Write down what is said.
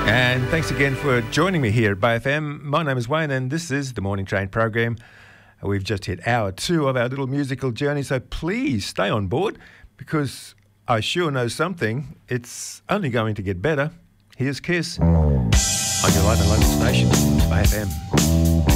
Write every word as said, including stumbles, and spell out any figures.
And thanks again for joining me here at Bay F M. My name is Wayne and this is the Morning Train program. We've just hit hour two of our little musical journey, so please stay on board because I sure know something. It's only going to get better. Here's Kiss on your light and local station, Bay F M.